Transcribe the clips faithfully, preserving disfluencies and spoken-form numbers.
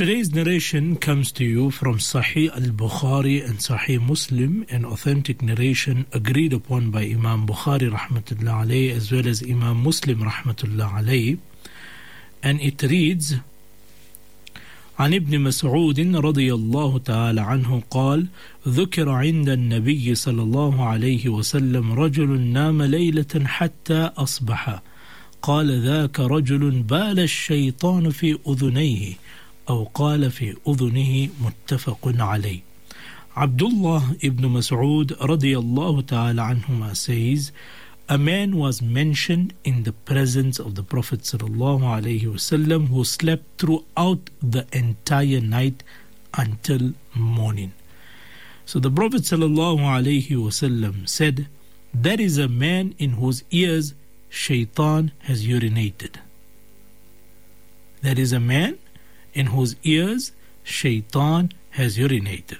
Today's narration comes to you from Sahih al-Bukhari and Sahih Muslim, an authentic narration agreed upon by Imam Bukhari rahmatullah alayhi as well as Imam Muslim rahmatullah alayhi, and it reads: عن ابن مسعود رضي الله تعالى عنه قال: ذكر عند النبي صلى الله عليه وسلم رجل نام ليلة حتى أصبح قال ذاك رجل بال الشيطان في أذنيه أو قال في أذنه متفق عليه. Abdullah ibn Mas'ud radiyallahu ta'ala anhuma says, a man was mentioned in the presence of the Prophet sallallahu alayhi wasallam who slept throughout the entire night until morning. So the Prophet sallallahu alayhi wasallam said, there is a man in whose ears shaitan has urinated. There is a man in whose ears shaitan has urinated.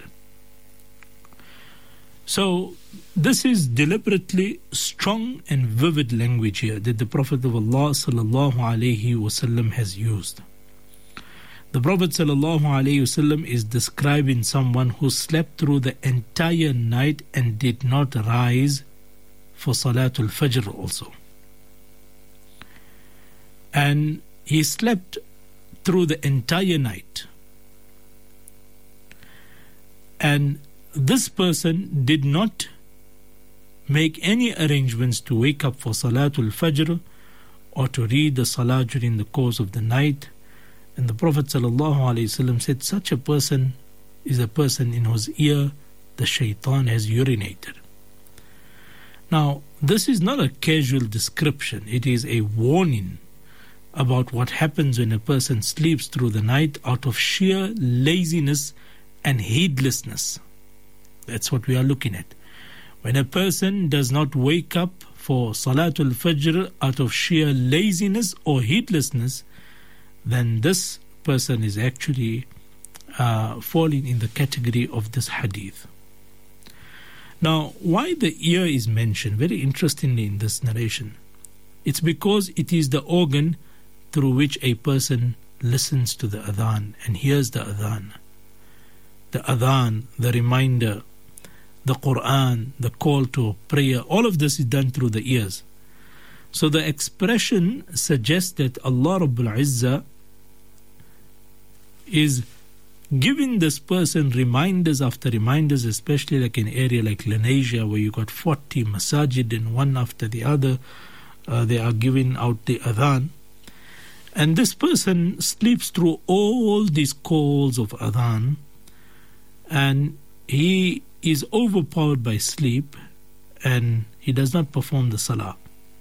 So this is deliberately strong and vivid language here that the Prophet of Allah sallallahu alaihi wasallam has used. The Prophet sallallahu alaihi wasallam is describing someone who slept through the entire night and did not rise for Salatul Fajr also. And he slept through the entire night. And this person did not make any arrangements to wake up for Salatul Fajr or to read the Salah during the course of the night. And the Prophet ﷺ said, such a person is a person in whose ear the shaitan has urinated. Now, this is not a casual description. It is a warning about what happens when a person sleeps through the night out of sheer laziness and heedlessness. That's what we are looking at. When a person does not wake up for Salatul Fajr out of sheer laziness or heedlessness, then this person is actually uh, falling in the category of this hadith. Now, why the ear is mentioned, very interestingly in this narration, it's because it is the organ through which a person listens to the adhan and hears the adhan. The adhan, the reminder, the Quran, the call to prayer, all of this is done through the ears. So the expression suggests that Allah Rabbul Izzah is giving this person reminders after reminders, especially like in an area like Lenasia where you got forty masajid and one after the other, uh, they are giving out the adhan. And this person sleeps through all these calls of adhan, and he is overpowered by sleep, and he does not perform the salah.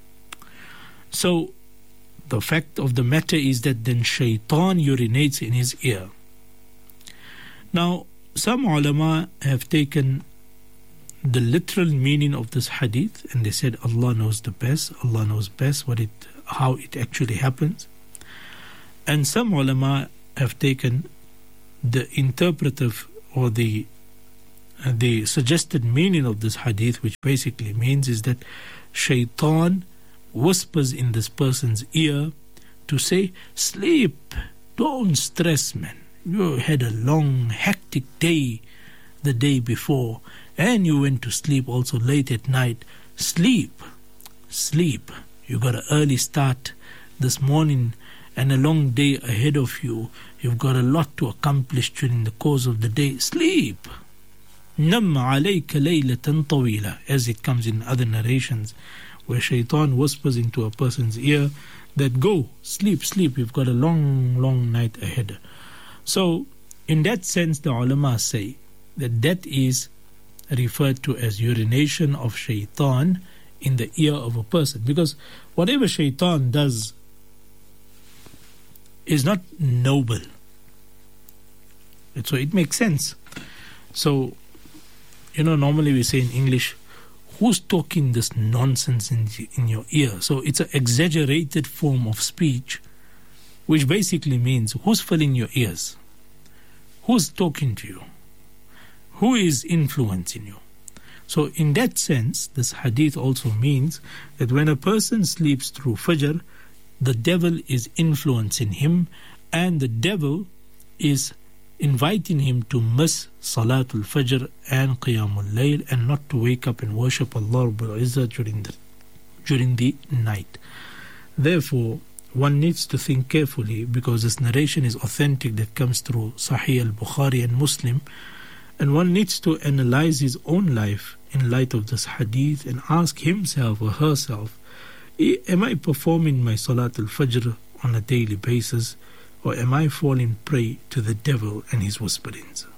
So the fact of the matter is that then shaitan urinates in his ear. Now, some ulama have taken the literal meaning of this hadith, and they said Allah knows the best, Allah knows best what it, how it actually happens. And some ulama have taken the interpretive or the uh, the suggested meaning of this hadith, which basically means is that shaitan whispers in this person's ear to say, sleep, don't stress, man. You had a long, hectic day the day before, and you went to sleep also late at night. Sleep, sleep. You got an early start this morning and a long day ahead of you. You've got a lot to accomplish during the course of the day. Sleep. Nam alayka laylatan tawila, as it comes in other narrations, where shaitan whispers into a person's ear that go, sleep, sleep, you've got a long, long night ahead. So, in that sense, the ulama say that that is referred to as urination of shaitan in the ear of a person. Because whatever shaitan does is not noble. So it makes sense. So, you know, normally we say in English, who's talking this nonsense in, in your ear? So it's an exaggerated form of speech, which basically means who's filling your ears? Who's talking to you? Who is influencing you? So in that sense, this hadith also means that when a person sleeps through Fajr, the devil is influencing him, and the devil is inviting him to miss Salatul Fajr and Qiyamul Layl and not to wake up and worship Allah Rabbul Izzah during the, during the night. Therefore, one needs to think carefully, because this narration is authentic that comes through Sahih al-Bukhari and Muslim, and one needs to analyze his own life in light of this hadith and ask himself or herself, am I performing my Salatul Fajr on a daily basis, or am I falling prey to the devil and his whisperings?